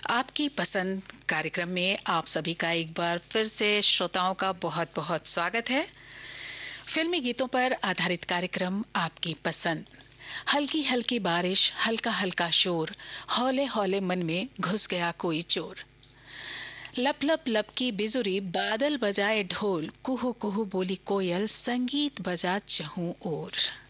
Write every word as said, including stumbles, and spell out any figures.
आपकी पसंद कार्यक्रम में आप सभी का एक बार फिर से श्रोताओं का बहुत बहुत स्वागत है। फिल्मी गीतों पर आधारित कार्यक्रम आपकी पसंद। हल्की हल्की बारिश, हल्का हल्का शोर, हौले हौले मन में घुस गया कोई चोर। लप लप लप की बिजुरी, बादल बजाए ढोल, कुहू कुहू बोली कोयल, संगीत बजा चहूं ओर।